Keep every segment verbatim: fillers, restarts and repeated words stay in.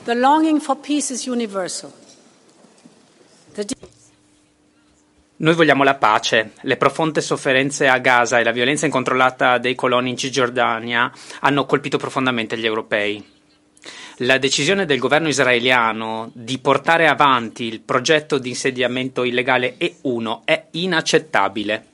The longing for peace is universal. The Noi vogliamo la pace. Le profonde sofferenze a Gaza e la violenza incontrollata dei coloni in Cisgiordania hanno colpito profondamente gli europei. La decisione del governo israeliano di portare avanti il progetto di insediamento illegale E uno è inaccettabile.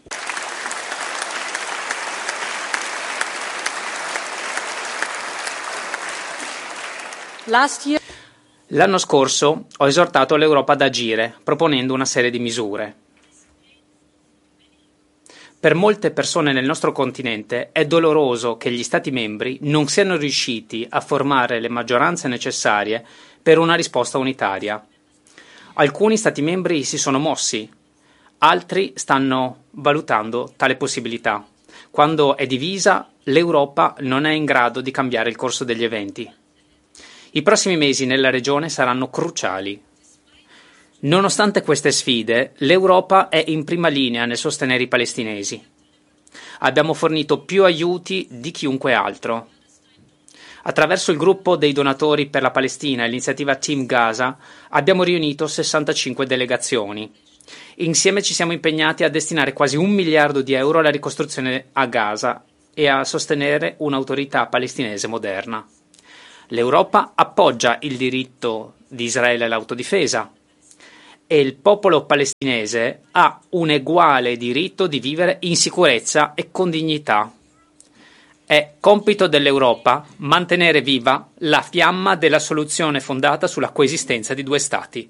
Last year, L'anno scorso ho esortato l'Europa ad agire, proponendo una serie di misure. Per molte persone nel nostro continente è doloroso che gli Stati membri non siano riusciti a formare le maggioranze necessarie per una risposta unitaria. Alcuni Stati membri si sono mossi, altri stanno valutando tale possibilità. Quando è divisa, l'Europa non è in grado di cambiare il corso degli eventi. I prossimi mesi nella regione saranno cruciali. Nonostante queste sfide, l'Europa è in prima linea nel sostenere i palestinesi. Abbiamo fornito più aiuti di chiunque altro. Attraverso il gruppo dei donatori per la Palestina e l'iniziativa Team Gaza abbiamo riunito sessantacinque delegazioni. Insieme ci siamo impegnati a destinare quasi un miliardo di euro alla ricostruzione a Gaza e a sostenere un'autorità palestinese moderna. L'Europa appoggia il diritto di Israele all'autodifesa e il popolo palestinese ha un uguale diritto di vivere in sicurezza e con dignità. È compito dell'Europa mantenere viva la fiamma della soluzione fondata sulla coesistenza di due Stati.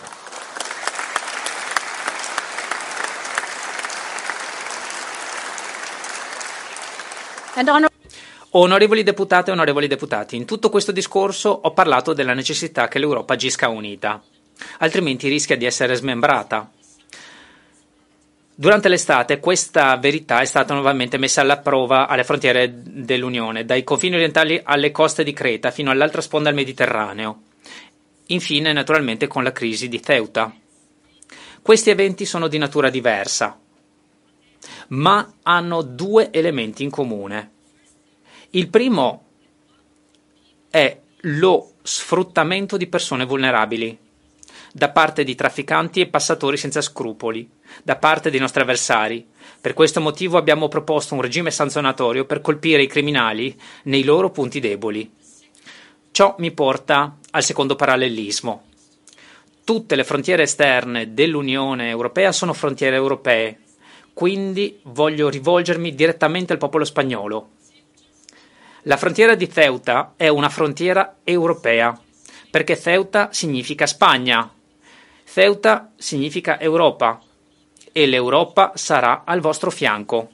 and honor Onorevoli deputate e onorevoli deputati, in tutto questo discorso ho parlato della necessità che l'Europa agisca unita, altrimenti rischia di essere smembrata. Durante l'estate questa verità è stata nuovamente messa alla prova alle frontiere dell'Unione, dai confini orientali alle coste di Creta fino all'altra sponda del Mediterraneo. Infine, naturalmente, con la crisi di Ceuta. Questi eventi sono di natura diversa, ma hanno due elementi in comune. Il primo è lo sfruttamento di persone vulnerabili da parte di trafficanti e passatori senza scrupoli, da parte dei nostri avversari. Per questo motivo abbiamo proposto un regime sanzionatorio per colpire i criminali nei loro punti deboli. Ciò mi porta al secondo parallelismo. Tutte le frontiere esterne dell'Unione Europea sono frontiere europee, quindi voglio rivolgermi direttamente al popolo spagnolo. La frontiera di Ceuta è una frontiera europea, perché Ceuta significa Spagna, Ceuta significa Europa, e l'Europa sarà al vostro fianco.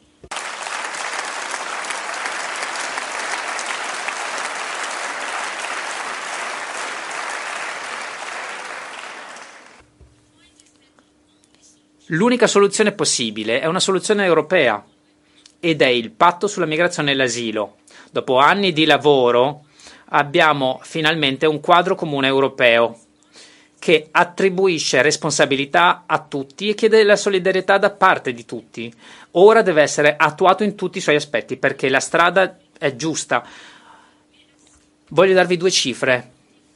L'unica soluzione possibile è una soluzione europea, ed è il patto sulla migrazione e l'asilo. Dopo anni di lavoro abbiamo finalmente un quadro comune europeo che attribuisce responsabilità a tutti e chiede la solidarietà da parte di tutti. Ora deve essere attuato in tutti i suoi aspetti perché la strada è giusta. Voglio darvi due cifre.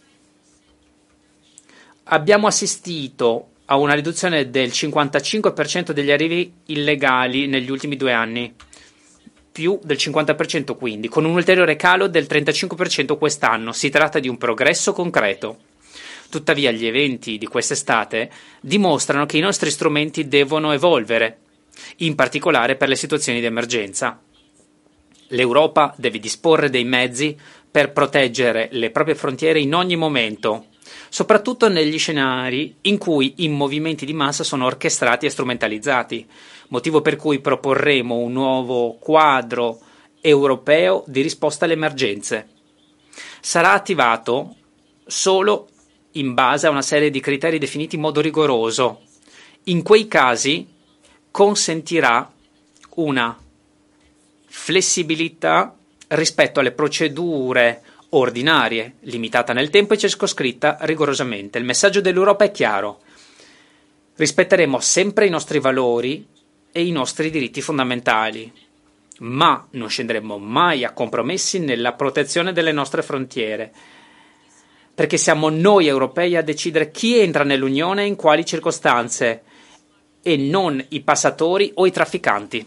Abbiamo assistito a una riduzione del cinquantacinque per cento degli arrivi illegali negli ultimi due anni. Più del cinquanta per cento quindi, con un ulteriore calo del trentacinque per cento quest'anno. Si tratta di un progresso concreto. Tuttavia gli eventi di quest'estate dimostrano che i nostri strumenti devono evolvere, in particolare per le situazioni di emergenza. L'Europa deve disporre dei mezzi per proteggere le proprie frontiere in ogni momento, soprattutto negli scenari in cui i movimenti di massa sono orchestrati e strumentalizzati, motivo per cui proporremo un nuovo quadro europeo di risposta alle emergenze. Sarà attivato solo in base a una serie di criteri definiti in modo rigoroso. In quei casi consentirà una flessibilità rispetto alle procedure ordinarie, limitata nel tempo e circoscritta rigorosamente. Il messaggio dell'Europa è chiaro. Rispetteremo sempre i nostri valori e i nostri diritti fondamentali, ma non scenderemo mai a compromessi nella protezione delle nostre frontiere. perché siamo noi europei a decidere chi entra nell'Unione e in quali circostanze, e non i passatori o i trafficanti.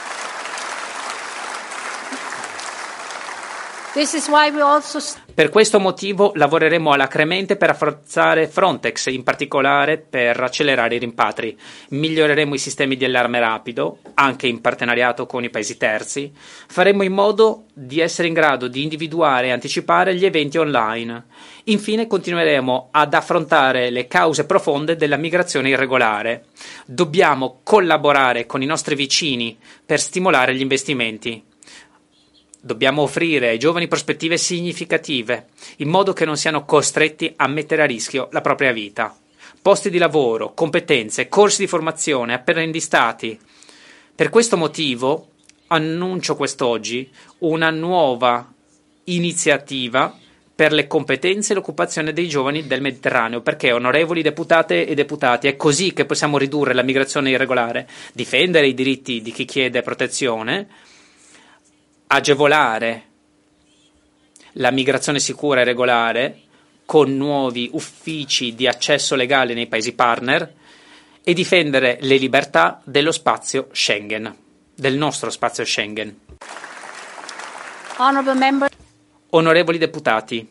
This is why we also... Per questo motivo lavoreremo alacremente per rafforzare Frontex, in particolare per accelerare i rimpatri. Miglioreremo i sistemi di allarme rapido, anche in partenariato con i paesi terzi. Faremo in modo di essere in grado di individuare e anticipare gli eventi online. Infine continueremo ad affrontare le cause profonde della migrazione irregolare. Dobbiamo collaborare con i nostri vicini per stimolare gli investimenti. Dobbiamo offrire ai giovani prospettive significative, in modo che non siano costretti a mettere a rischio la propria vita. Posti di lavoro, competenze, corsi di formazione, apprendistati. Per questo motivo annuncio quest'oggi una nuova iniziativa per le competenze e l'occupazione dei giovani del Mediterraneo, perché, onorevoli deputate e deputati, è così che possiamo ridurre la migrazione irregolare, difendere i diritti di chi chiede protezione, agevolare la migrazione sicura e regolare con nuovi uffici di accesso legale nei paesi partner e difendere le libertà dello spazio Schengen, del nostro spazio Schengen. Honorable member. Onorevoli deputati,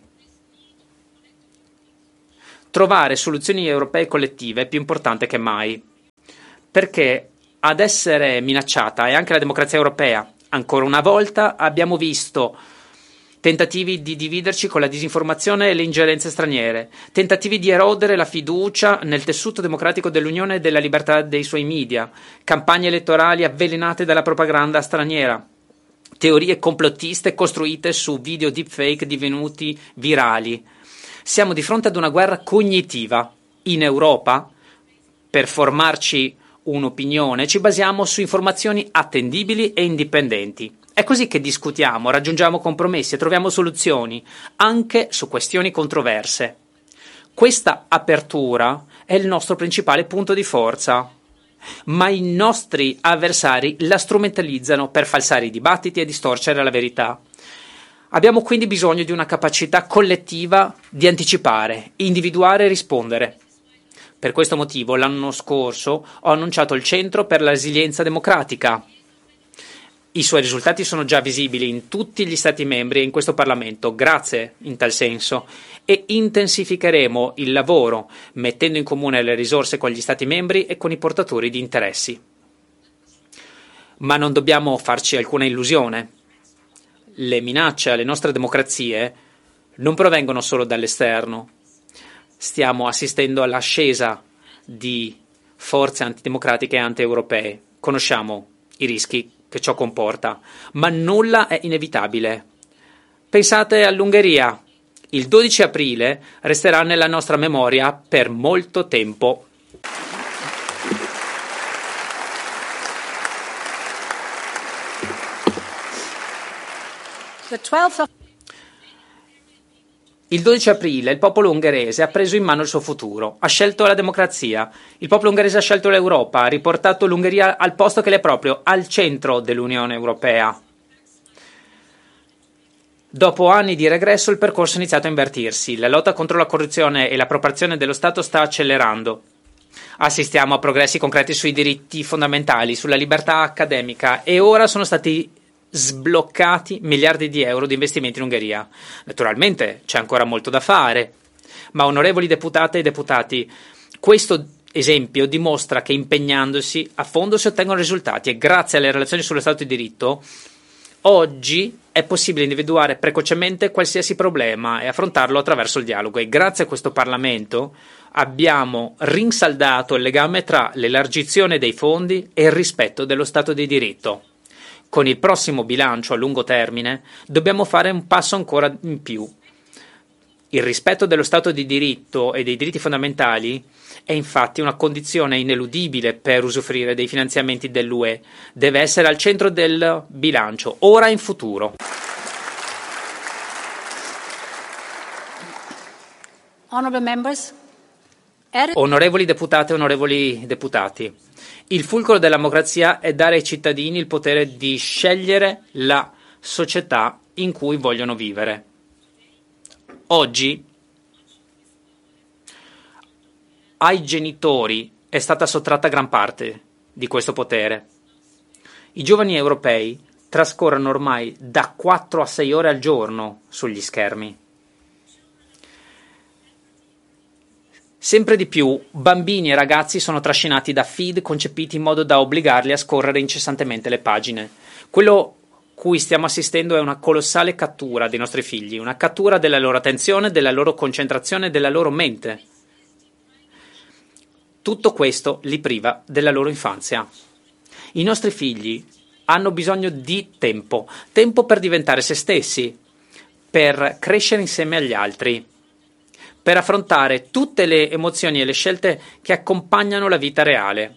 trovare soluzioni europee collettive è più importante che mai, perché ad essere minacciata è anche la democrazia europea. Ancora una volta abbiamo visto tentativi di dividerci con la disinformazione e le ingerenze straniere, tentativi di erodere la fiducia nel tessuto democratico dell'Unione e della libertà dei suoi media, campagne elettorali avvelenate dalla propaganda straniera, teorie complottiste costruite su video deepfake divenuti virali. Siamo di fronte ad una guerra cognitiva. In Europa, per formarci un'opinione, ci basiamo su informazioni attendibili e indipendenti. È così che discutiamo, raggiungiamo compromessi e troviamo soluzioni, anche su questioni controverse. Questa apertura è il nostro principale punto di forza, ma i nostri avversari la strumentalizzano per falsare i dibattiti e distorcere la verità. Abbiamo quindi bisogno di una capacità collettiva di anticipare, individuare e rispondere. Per questo motivo l'anno scorso ho annunciato il Centro per la Resilienza Democratica. I suoi risultati sono già visibili in tutti gli Stati membri e in questo Parlamento, grazie in tal senso, e intensificheremo il lavoro mettendo in comune le risorse con gli Stati membri e con i portatori di interessi. Ma non dobbiamo farci alcuna illusione. Le minacce alle nostre democrazie non provengono solo dall'esterno. Stiamo assistendo all'ascesa di forze antidemocratiche e anti-europee. Conosciamo i rischi che ciò comporta, ma nulla è inevitabile. Pensate all'Ungheria. Il dodici aprile resterà nella nostra memoria per molto tempo. The twelfth of Il dodici aprile il popolo ungherese ha preso in mano il suo futuro, ha scelto la democrazia, il popolo ungherese ha scelto l'Europa, ha riportato l'Ungheria al posto che le è proprio, al centro dell'Unione Europea. Dopo anni di regresso il percorso è iniziato a invertirsi, la lotta contro la corruzione e la preparazione dello Stato sta accelerando. Assistiamo a progressi concreti sui diritti fondamentali, sulla libertà accademica e ora sono stati sbloccati miliardi di euro di investimenti in Ungheria. Naturalmente c'è ancora molto da fare, ma onorevoli deputate e deputati, questo esempio dimostra che impegnandosi a fondo si ottengono risultati e grazie alle relazioni sullo Stato di diritto oggi è possibile individuare precocemente qualsiasi problema e affrontarlo attraverso il dialogo e grazie a questo Parlamento abbiamo rinsaldato il legame tra l'elargizione dei fondi e il rispetto dello Stato di diritto. Con il prossimo bilancio a lungo termine dobbiamo fare un passo ancora in più. Il rispetto dello Stato di diritto e dei diritti fondamentali è infatti una condizione ineludibile per usufruire dei finanziamenti dell'U E. Deve essere al centro del bilancio, ora e in futuro. honorable members, Onorevoli deputate e onorevoli deputati, il fulcro della democrazia è dare ai cittadini il potere di scegliere la società in cui vogliono vivere. Oggi ai genitori è stata sottratta gran parte di questo potere. I giovani europei trascorrono ormai da quattro a sei ore al giorno sugli schermi. Sempre di più bambini e ragazzi sono trascinati da feed concepiti in modo da obbligarli a scorrere incessantemente le pagine. Quello cui stiamo assistendo è una colossale cattura dei nostri figli, una cattura della loro attenzione, della loro concentrazione, della loro mente. Tutto questo li priva della loro infanzia. I nostri figli hanno bisogno di tempo, tempo per diventare se stessi, per crescere insieme agli altri, per affrontare tutte le emozioni e le scelte che accompagnano la vita reale.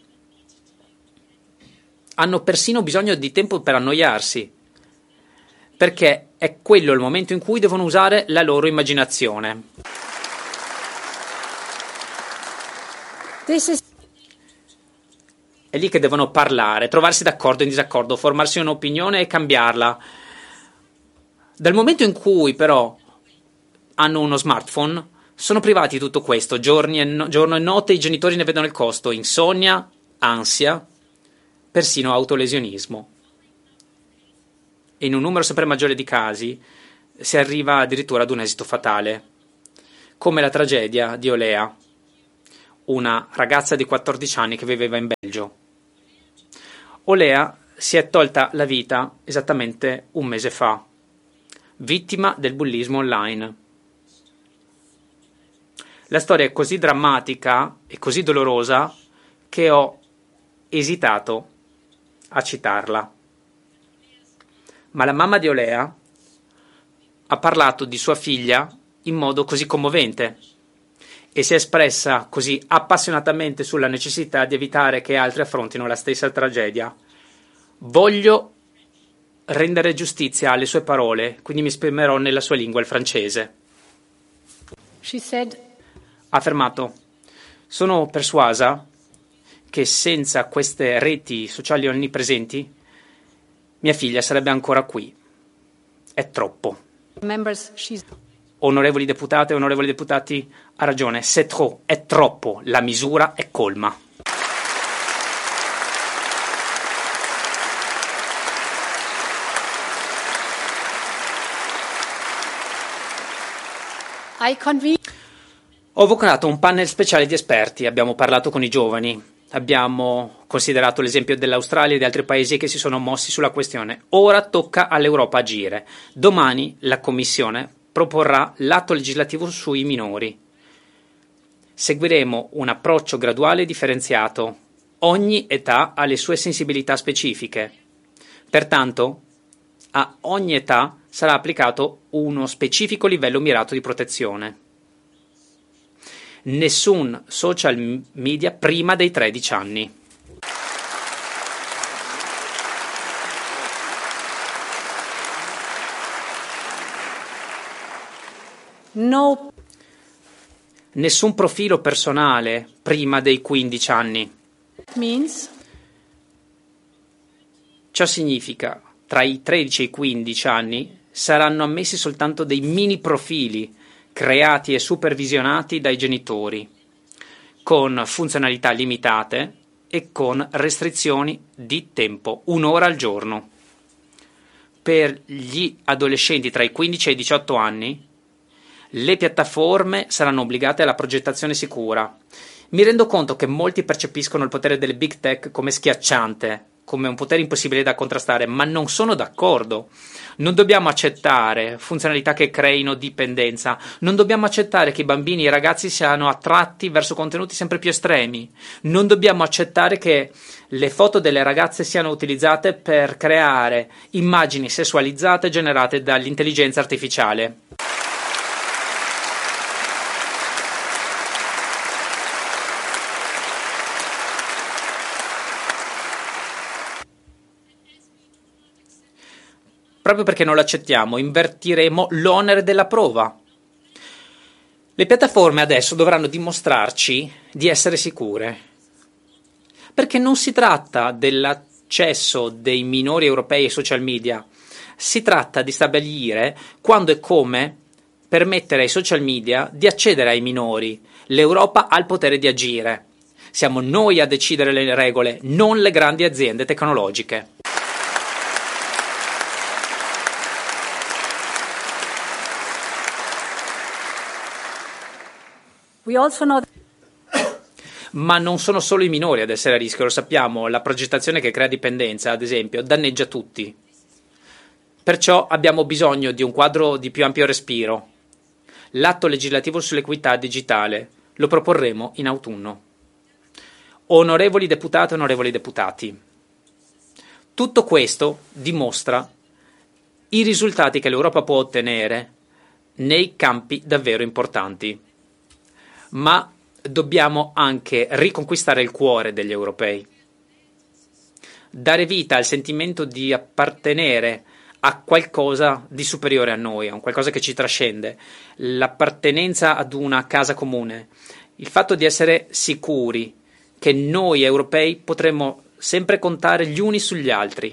Hanno persino bisogno di tempo per annoiarsi, perché è quello il momento in cui devono usare la loro immaginazione. This is... È lì che devono parlare, trovarsi d'accordo o in disaccordo, formarsi un'opinione e cambiarla. Dal momento in cui però hanno uno smartphone, sono privati di tutto questo. Giorni e no- giorno e notte i genitori ne vedono il costo: insonnia, ansia, persino autolesionismo. E in un numero sempre maggiore di casi si arriva addirittura ad un esito fatale, come la tragedia di Olea, una ragazza di quattordici anni che viveva in Belgio. Olea si è tolta la vita esattamente un mese fa, vittima del bullismo online. La storia è così drammatica e così dolorosa che ho esitato a citarla. Ma la mamma di Olea ha parlato di sua figlia in modo così commovente e si è espressa così appassionatamente sulla necessità di evitare che altri affrontino la stessa tragedia. Voglio rendere giustizia alle sue parole, quindi mi esprimerò nella sua lingua, il francese. She said, Ha affermato: sono persuasa che senza queste reti sociali onnipresenti mia figlia sarebbe ancora qui. È troppo. members, she's... Onorevoli deputate e onorevoli deputati, ha ragione, c'est trop, è troppo, la misura è colma. I convene... Ho convocato un panel speciale di esperti, abbiamo parlato con i giovani, abbiamo considerato l'esempio dell'Australia e di altri paesi che si sono mossi sulla questione. Ora tocca all'Europa agire. Domani la Commissione proporrà l'atto legislativo sui minori. Seguiremo un approccio graduale e differenziato. Ogni età ha le sue sensibilità specifiche. Pertanto, a ogni età sarà applicato uno specifico livello mirato di protezione. Nessun social media prima dei tredici anni. No. Nessun profilo personale prima dei quindici anni. Means Ciò significa tra i tredici e i quindici anni saranno ammessi soltanto dei mini profili creati e supervisionati dai genitori, con funzionalità limitate e con restrizioni di tempo, un'ora al giorno. Per gli adolescenti tra i quindici e i diciotto anni, le piattaforme saranno obbligate alla progettazione sicura. Mi rendo conto che molti percepiscono il potere delle big tech come schiacciante, come un potere impossibile da contrastare, ma non sono d'accordo. Non dobbiamo accettare funzionalità che creino dipendenza, non dobbiamo accettare che i bambini e i ragazzi siano attratti verso contenuti sempre più estremi, non dobbiamo accettare che le foto delle ragazze siano utilizzate per creare immagini sessualizzate generate dall'intelligenza artificiale. Proprio perché non lo accettiamo, invertiremo l'onere della prova. Le piattaforme adesso dovranno dimostrarci di essere sicure, perché non si tratta dell'accesso dei minori europei ai social media, si tratta di stabilire quando e come permettere ai social media di accedere ai minori. L'Europa ha il potere di agire. Siamo noi a decidere le regole, non le grandi aziende tecnologiche. We also know Ma non sono solo i minori ad essere a rischio, lo sappiamo, la progettazione che crea dipendenza, ad esempio, danneggia tutti. Perciò abbiamo bisogno di un quadro di più ampio respiro. L'atto legislativo sull'equità digitale lo proporremo in autunno. Onorevoli deputate e onorevoli deputati, tutto questo dimostra i risultati che l'Europa può ottenere nei campi davvero importanti. Ma dobbiamo anche riconquistare il cuore degli europei, dare vita al sentimento di appartenere a qualcosa di superiore a noi, a un qualcosa che ci trascende, l'appartenenza ad una casa comune, il fatto di essere sicuri che noi europei potremo sempre contare gli uni sugli altri.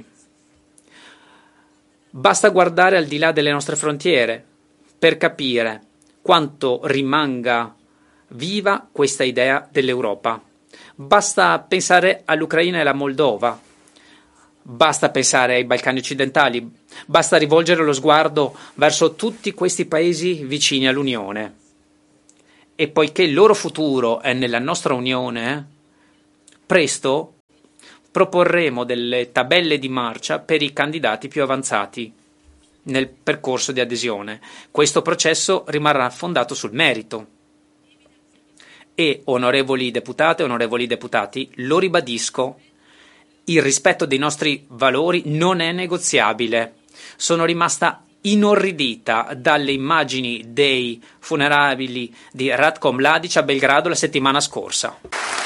Basta guardare al di là delle nostre frontiere per capire quanto rimanga viva questa idea dell'Europa. Basta pensare all'Ucraina e alla Moldova, basta pensare ai Balcani occidentali, basta rivolgere lo sguardo verso tutti questi paesi vicini all'Unione. E poiché il loro futuro è nella nostra Unione, presto proporremo delle tabelle di marcia per i candidati più avanzati nel percorso di adesione. Questo processo rimarrà fondato sul merito. E, onorevoli deputate, onorevoli deputati, lo ribadisco, il rispetto dei nostri valori non è negoziabile. Sono rimasta inorridita dalle immagini dei funerali di Ratko Mladic a Belgrado la settimana scorsa.